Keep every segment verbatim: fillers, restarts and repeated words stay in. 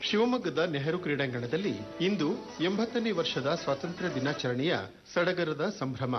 ಶಿವಮೊಗ್ಗದ ನೆಹರು ಕ್ರೀಡಾಂಗಣದಲ್ಲಿ ಇಂದು ಎಂಬತ್ತನೇ ವರ್ಷದ ಸ್ವಾತಂತ್ರ್ಯ ದಿನಾಚರಣೆಯ ಸಡಗರದ ಸಂಭ್ರಮ.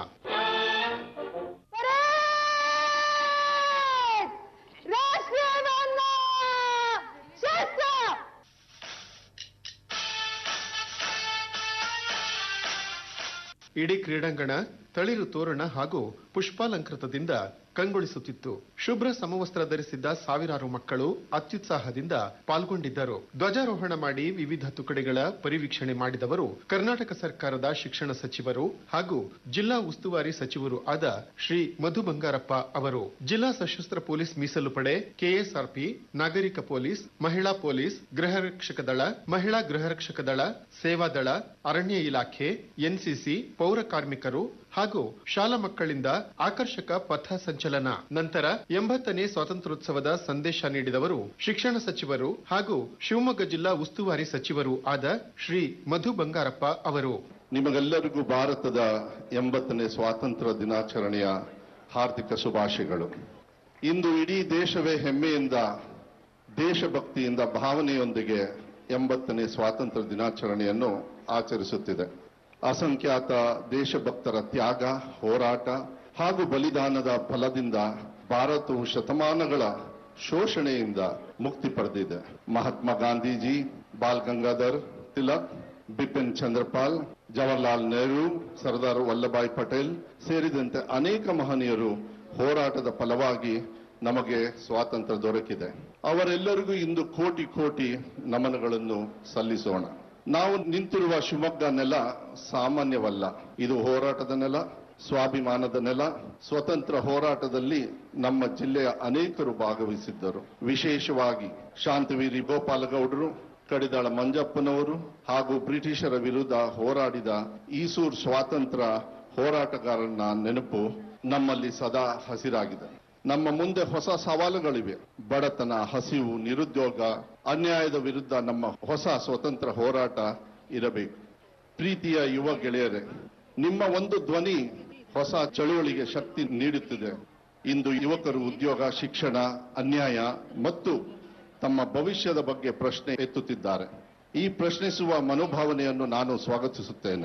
ಇಡೀ ಕ್ರೀಡಾಂಗಣ ತಳಿರು ತೋರಣ ಹಾಗೂ ಪುಷ್ಪಾಲಂಕೃತದಿಂದ ಕಂಗೊಳಿಸುತ್ತಿತ್ತು. ಶುಭ್ರ ಸಮವಸ್ತ್ರ ಧರಿಸಿದ್ದ ಸಾವಿರಾರು ಮಕ್ಕಳು ಅತ್ಯುತ್ಸಾಹದಿಂದ ಪಾಲ್ಗೊಂಡಿದ್ದರು. ಧ್ವಜಾರೋಹಣ ಮಾಡಿ ವಿವಿಧ ತುಕಡಿಗಳ ಪರಿವೀಕ್ಷಣೆ ಮಾಡಿದವರು ಕರ್ನಾಟಕ ಸರ್ಕಾರದ ಶಿಕ್ಷಣ ಸಚಿವರು ಹಾಗೂ ಜಿಲ್ಲಾ ಉಸ್ತುವಾರಿ ಸಚಿವರು ಆದ ಶ್ರೀ ಮಧು ಬಂಗಾರಪ್ಪ ಅವರು. ಜಿಲ್ಲಾ ಸಶಸ್ತ್ರ ಪೊಲೀಸ್ ಮೀಸಲು ಪಡೆ, ಕೆಎಸ್ಆರ್ಪಿ, ನಾಗರಿಕ ಪೊಲೀಸ್, ಮಹಿಳಾ ಪೊಲೀಸ್, ಗೃಹ ರಕ್ಷಕ ದಳ, ಮಹಿಳಾ ಗೃಹ ರಕ್ಷಕ ದಳ, ಸೇವಾದಳ, ಅರಣ್ಯ ಇಲಾಖೆ, ಎನ್ಸಿಸಿ, ಪೌರ ಕಾರ್ಮಿಕರು ಹಾಗೂ ಶಾಲಾ ಮಕ್ಕಳಿಂದ ಆಕರ್ಷಕ ಪಥ ಸಂಚಲನ. ನಂತರ ಎಂಬತ್ತನೇ ಸ್ವಾತಂತ್ರ್ಯೋತ್ಸವದ ಸಂದೇಶ ನೀಡಿದವರು ಶಿಕ್ಷಣ ಸಚಿವರು ಹಾಗೂ ಶಿವಮೊಗ್ಗ ಜಿಲ್ಲಾ ಉಸ್ತುವಾರಿ ಸಚಿವರು ಆದ ಶ್ರೀ ಮಧು ಬಂಗಾರಪ್ಪ ಅವರು. ನಿಮಗೆಲ್ಲರಿಗೂ ಭಾರತದ ಎಂಬತ್ತನೇ ಸ್ವಾತಂತ್ರ್ಯ ದಿನಾಚರಣೆಯ ಹಾರ್ದಿಕ ಶುಭಾಶಯಗಳು. ಇಂದು ಇಡೀ ದೇಶವೇ ಹೆಮ್ಮೆಯಿಂದ, ದೇಶಭಕ್ತಿಯಿಂದ, ಭಾವನೆಯೊಂದಿಗೆ ಎಂಬತ್ತನೇ ಸ್ವಾತಂತ್ರ್ಯ ದಿನಾಚರಣೆಯನ್ನು ಆಚರಿಸುತ್ತಿದೆ. ಅಸಂಖ್ಯಾತ ದೇಶಭಕ್ತರ ತ್ಯಾಗ, ಹೋರಾಟ ಹಾಗೂ ಬಲಿದಾನದ ಫಲದಿಂದ ಭಾರತವು ಶತಮಾನಗಳ ಶೋಷಣೆಯಿಂದ ಮುಕ್ತಿ ಪಡೆದಿದೆ. ಮಹಾತ್ಮ ಗಾಂಧೀಜಿ, ಬಾಲ್ ಗಂಗಾಧರ್ ತಿಲಕ್, ಬಿಪಿನ್ ಚಂದ್ರಪಾಲ್, ಜವಾಹರ್ಲಾಲ್ ನೆಹರು, ಸರ್ದಾರ್ ವಲ್ಲಭಾಯ್ ಪಟೇಲ್ ಸೇರಿದಂತೆ ಅನೇಕ ಮಹನೀಯರು ಹೋರಾಟದ ಫಲವಾಗಿ ನಮಗೆ ಸ್ವಾತಂತ್ರ್ಯ ದೊರಕಿದೆ. ಅವರೆಲ್ಲರಿಗೂ ಇಂದು ಕೋಟಿ ಕೋಟಿ ನಮನಗಳನ್ನು ಸಲ್ಲಿಸೋಣ. ನಾವು ನಿಂತಿರುವ ಶಿವಮೊಗ್ಗ ನೆಲ ಸಾಮಾನ್ಯವಲ್ಲ. ಇದು ಹೋರಾಟದ ನೆಲ, ಸ್ವಾಭಿಮಾನದ ನೆಲ. ಸ್ವತಂತ್ರ ಹೋರಾಟದಲ್ಲಿ ನಮ್ಮ ಜಿಲ್ಲೆಯ ಅನೇಕರು ಭಾಗವಹಿಸಿದ್ದರು. ವಿಶೇಷವಾಗಿ ಶಾಂತವೀರಿ ಗೋಪಾಲಗೌಡರು, ಕಡಿದಾಳ ಮಂಜಪ್ಪನವರು ಹಾಗೂ ಬ್ರಿಟಿಷರ ವಿರುದ್ಧ ಹೋರಾಡಿದ ಈಸೂರು ಸ್ವಾತಂತ್ರ್ಯ ಹೋರಾಟಗಾರನ ನೆನಪು ನಮ್ಮಲ್ಲಿ ಸದಾ ಹಸಿರಾಗಿದೆ. ನಮ್ಮ ಮುಂದೆ ಹೊಸ ಸವಾಲುಗಳಿವೆ. ಬಡತನ, ಹಸಿವು, ನಿರುದ್ಯೋಗ, ಅನ್ಯಾಯದ ವಿರುದ್ಧ ನಮ್ಮ ಹೊಸ ಸ್ವತಂತ್ರ ಹೋರಾಟ ಇರಬೇಕು. ಪ್ರೀತಿಯ ಯುವ ಗೆಳೆಯರೇ, ನಿಮ್ಮ ಒಂದು ಧ್ವನಿ ಹೊಸ ಚಳುವಳಿಗೆ ಶಕ್ತಿ ನೀಡುತ್ತಿದೆ. ಇಂದು ಯುವಕರು ಉದ್ಯೋಗ, ಶಿಕ್ಷಣ, ಅನ್ಯಾಯ ಮತ್ತು ತಮ್ಮ ಭವಿಷ್ಯದ ಬಗ್ಗೆ ಪ್ರಶ್ನೆ ಎತ್ತುತ್ತಿದ್ದಾರೆ. ಈ ಪ್ರಶ್ನಿಸುವ ಮನೋಭಾವನೆಯನ್ನು ನಾನು ಸ್ವಾಗತಿಸುತ್ತೇನೆ.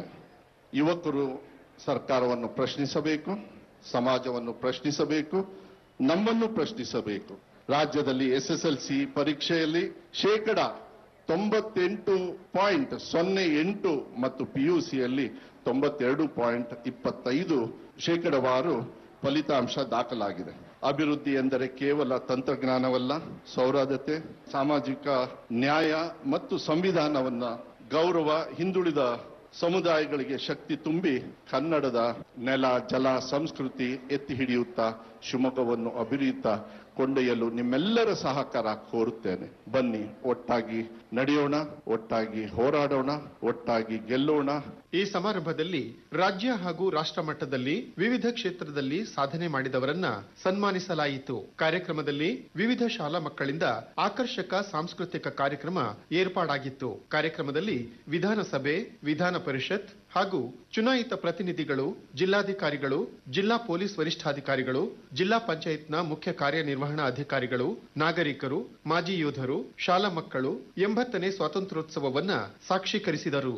ಯುವಕರು ಸರ್ಕಾರವನ್ನು ಪ್ರಶ್ನಿಸಬೇಕು, ಸಮಾಜವನ್ನು ಪ್ರಶ್ನಿಸಬೇಕು, ನಮ್ಮನ್ನು ಪ್ರಶ್ನಿಸಬೇಕು. ರಾಜ್ಯದಲ್ಲಿ ಎಸ್ಎಸ್ಎಲ್ಸಿ ಪರೀಕ್ಷೆಯಲ್ಲಿ ಶೇಕಡ ತೊಂಬತ್ತೆಂಟು ಪಾಯಿಂಟ್ ಸೊನ್ನೆ ಎಂಟು ಮತ್ತು ಪಿಯುಸಿಯಲ್ಲಿ ತೊಂಬತ್ತೆರಡು ಪಾಯಿಂಟ್ ಇಪ್ಪತ್ತೈದು ಶೇಕಡವಾರು ಫಲಿತಾಂಶ ದಾಖಲಾಗಿದೆ. ಅಭಿವೃದ್ಧಿ ಎಂದರೆ ಕೇವಲ ತಂತ್ರಜ್ಞಾನವಲ್ಲ, ಸೌಹಾರ್ದತೆ, ಸಾಮಾಜಿಕ ನ್ಯಾಯ ಮತ್ತು ಸಂವಿಧಾನವನ್ನ ಗೌರವ, ಹಿಂದುಳಿದ ಸಮುದಾಯಗಳಿಗೆ ಶಕ್ತಿ ತುಂಬಿ ಕನ್ನಡದ ನೆಲ, ಜಲ, ಸಂಸ್ಕೃತಿ ಎತ್ತಿ ಹಿಡಿಯುತ್ತಾ ಶಿವಮೊಗ್ಗವನ್ನು ಅಭಿವೃದ್ಧಿ ಕೊಂಡೊಯ್ಯಲು ನಿಮ್ಮೆಲ್ಲರ ಸಹಕಾರ ಕೋರುತ್ತೇನೆ. ಬನ್ನಿ, ಒಟ್ಟಾಗಿ ನಡೆಯೋಣ, ಒಟ್ಟಾಗಿ ಹೋರಾಡೋಣ, ಒಟ್ಟಾಗಿ ಗೆಲ್ಲೋಣ. ಈ ಸಮಾರಂಭದಲ್ಲಿ ರಾಜ್ಯ ಹಾಗೂ ರಾಷ್ಟ್ರ ಮಟ್ಟದಲ್ಲಿ ವಿವಿಧ ಕ್ಷೇತ್ರದಲ್ಲಿ ಸಾಧನೆ ಮಾಡಿದವರನ್ನ ಸನ್ಮಾನಿಸಲಾಯಿತು. ಕಾರ್ಯಕ್ರಮದಲ್ಲಿ ವಿವಿಧ ಶಾಲಾ ಮಕ್ಕಳಿಂದ ಆಕರ್ಷಕ ಸಾಂಸ್ಕೃತಿಕ ಕಾರ್ಯಕ್ರಮ ಏರ್ಪಾಡಾಗಿತ್ತು. ಕಾರ್ಯಕ್ರಮದಲ್ಲಿ ವಿಧಾನಸಭೆ, ವಿಧಾನ ಪರಿಷತ್ ಹಾಗೂ ಚುನಾಯಿತ ಪ್ರತಿನಿಧಿಗಳು, ಜಿಲ್ಲಾಧಿಕಾರಿಗಳು, ಜಿಲ್ಲಾ ಪೊಲೀಸ್ ವರಿಷ್ಠಾಧಿಕಾರಿಗಳು, ಜಿಲ್ಲಾ ಪಂಚಾಯತ್ನ ಮುಖ್ಯ ಕಾರ್ಯನಿರ್ವಹಣಾ ಅಧಿಕಾರಿಗಳು, ನಾಗರಿಕರು, ಮಾಜಿ ಯೋಧರು, ಶಾಲಾ ಮಕ್ಕಳು ಎಂಬತ್ತನೇ ಸ್ವಾತಂತ್ರ್ಯೋತ್ಸವವನ್ನ ಸಾಕ್ಷೀಕರಿಸಿದರು.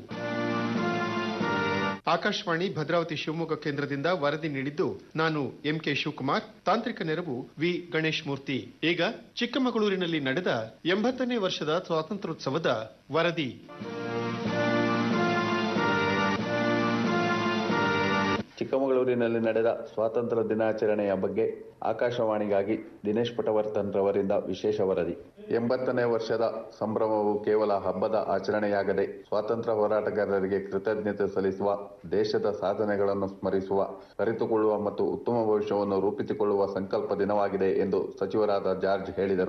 ಆಕಾಶವಾಣಿ ಭದ್ರಾವತಿ ಶಿವಮೊಗ್ಗ ಕೇಂದ್ರದಿಂದ ವರದಿ ನೀಡಿದ್ದು ನಾನು ಎಂಕೆ ಶಿವಕುಮಾರ್. ತಾಂತ್ರಿಕ ನೆರವು ವಿ ಗಣೇಶ್ ಮೂರ್ತಿ. ಈಗ ಚಿಕ್ಕಮಗಳೂರಿನಲ್ಲಿ ನಡೆದ ಎಂಬತ್ತನೇ ವರ್ಷದ ಸ್ವಾತಂತ್ರ್ಯೋತ್ಸವದ ವರದಿ. ಚಿಕ್ಕಮಗಳೂರಿನಲ್ಲಿ ನಡೆದ ಸ್ವಾತಂತ್ರ್ಯ ದಿನಾಚರಣೆಯ ಬಗ್ಗೆ ಆಕಾಶವಾಣಿಗಾಗಿ ದಿನೇಶ್ ಪಟವರ್ತನ್ ರವರಿಂದ ವಿಶೇಷ ವರದಿ. ಎಂಬತ್ತನೇ ವರ್ಷದ ಸಂಭ್ರಮವು ಕೇವಲ ಹಬ್ಬದ ಆಚರಣೆಯಾಗದೆ ಸ್ವಾತಂತ್ರ್ಯ ಹೋರಾಟಗಾರರಿಗೆ ಕೃತಜ್ಞತೆ ಸಲ್ಲಿಸುವ, ದೇಶದ ಸಾಧನೆಗಳನ್ನು ಸ್ಮರಿಸುವ, ಅರಿತುಕೊಳ್ಳುವ ಮತ್ತು ಉತ್ತಮ ಭವಿಷ್ಯವನ್ನು ರೂಪಿಸಿಕೊಳ್ಳುವ ಸಂಕಲ್ಪ ದಿನವಾಗಿದೆ ಎಂದು ಸಚಿವರಾದ ಜಾರ್ಜ್ ಹೇಳಿದರು.